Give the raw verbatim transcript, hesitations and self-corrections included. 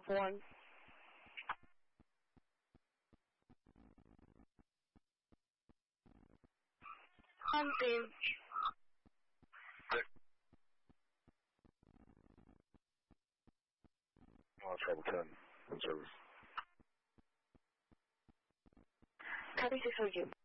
one. Hunting. Uh, travel ten, in service. Copy six for you.